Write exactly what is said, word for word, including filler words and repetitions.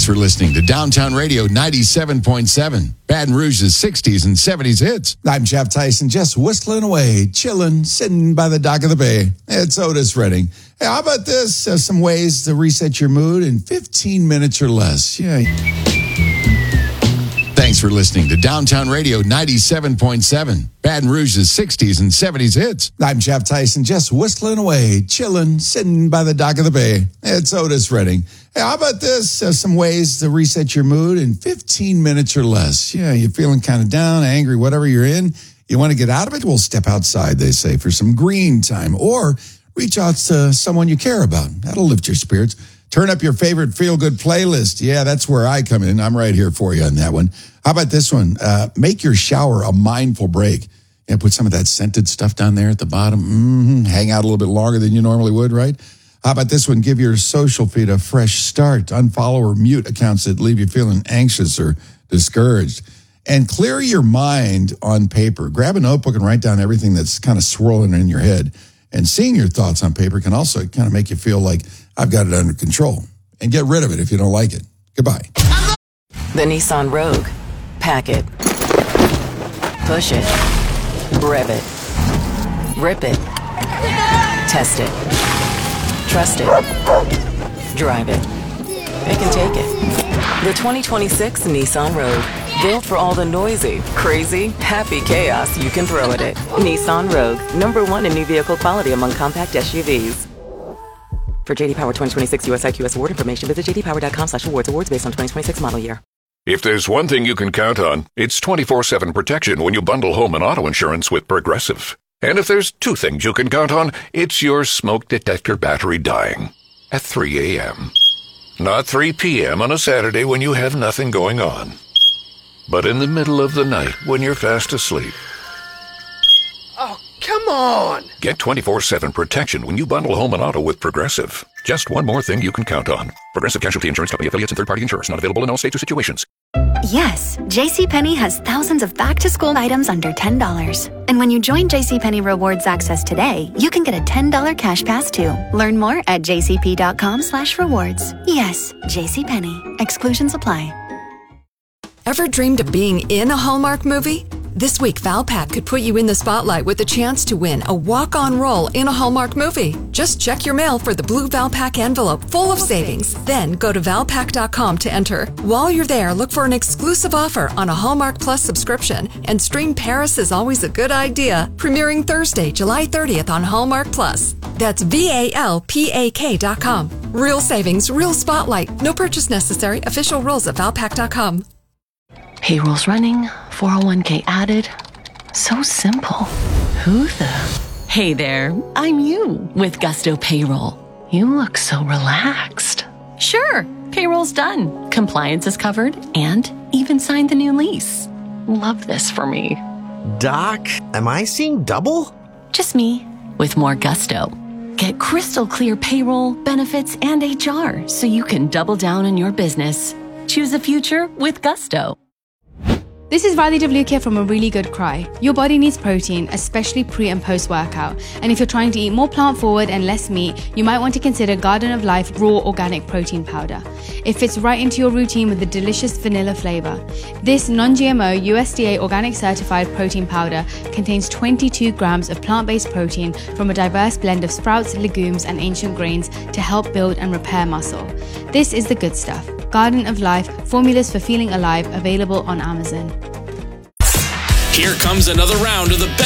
for listening to Downtown Radio ninety-seven point seven, Baton Rouge's sixties and seventies hits. I'm Jeff Tyson, just whistling away, chilling, sitting by the dock of the bay. It's Otis Redding. Hey, how about this? Uh, some ways to reset your mood in fifteen minutes or less. Yeah. Thanks for listening to Downtown Radio ninety-seven point seven, Baton Rouge's sixties and seventies hits. I'm Jeff Tyson, just whistling away, chilling, sitting by the dock of the bay. It's Otis Redding. Hey, how about this? Uh, some ways to reset your mood in fifteen minutes or less. Yeah, you're feeling kind of down, angry, whatever you're in. You want to get out of it? Well, step outside, they say, for some green time. Or reach out to someone you care about. That'll lift your spirits. Turn up your favorite feel-good playlist. Yeah, that's where I come in. I'm right here for you on that one. How about this one? Uh, make your shower a mindful break. Yeah, put some of that scented stuff down there at the bottom. Mm-hmm. Hang out a little bit longer than you normally would, right? How about this one? Give your social feed a fresh start. Unfollow or mute accounts that leave you feeling anxious or discouraged. And clear your mind on paper. Grab a notebook and write down everything that's kind of swirling in your head. And seeing your thoughts on paper can also kind of make you feel like I've got it under control. And get rid of it if you don't like it. Goodbye. The Nissan Rogue. Pack it. Push it. Rev it. Rip it. Test it. Trust it. Drive it. Pick and take it. The twenty twenty-six Nissan Rogue. Built for all the noisy, crazy, happy chaos you can throw at it. Nissan Rogue. Number one in new vehicle quality among compact S U Vs. For J D Power twenty twenty-six U S I Q S award information, visit j d power dot com slash awards. Awards based on twenty twenty-six model year. If there's one thing you can count on, it's twenty-four seven protection when you bundle home and auto insurance with Progressive. And if there's two things you can count on, it's your smoke detector battery dying at three a.m. Not three p.m. on a Saturday when you have nothing going on, but in the middle of the night when you're fast asleep. Oh, come on! Get twenty-four seven protection when you bundle home and auto with Progressive. Just one more thing you can count on. Progressive Casualty Insurance Company affiliates and third-party insurers. Not available in all states or situations. Yes, JCPenney has thousands of back-to-school items under ten dollars. And when you join JCPenney Rewards Access today, you can get a ten dollars cash pass too. Learn more at jcp.com slash rewards. Yes, JCPenney. Exclusions apply. Ever dreamed of being in a Hallmark movie? This week, Valpak could put you in the spotlight with a chance to win a walk-on role in a Hallmark movie. Just check your mail for the blue Valpak envelope full of savings. Then go to valpak dot com to enter. While you're there, look for an exclusive offer on a Hallmark Plus subscription and stream Paris is Always a Good Idea, premiering Thursday, July thirtieth on Hallmark Plus. That's V A L P A K dot com. Real savings, real spotlight. No purchase necessary. Official rules at valpak dot com. Payroll's running, four oh one k added. So simple. Who the? Hey there, I'm you with Gusto Payroll. You look so relaxed. Sure, payroll's done. Compliance is covered and even signed the new lease. Love this for me. Doc, am I seeing double? Just me with more Gusto. Get crystal clear payroll, benefits, and H R so you can double down on your business. Choose a future with Gusto. This is Riley Devlukia from A Really Good Cry. Your body needs protein, especially pre and post workout. And if you're trying to eat more plant forward and less meat, you might want to consider Garden of Life Raw Organic Protein Powder. It fits right into your routine with a delicious vanilla flavor. This non-G M O U S D A organic certified protein powder contains twenty-two grams of plant-based protein from a diverse blend of sprouts, legumes, and ancient grains to help build and repair muscle. This is the good stuff. Garden of Life, formulas for feeling alive, available on Amazon. Here comes another round of the best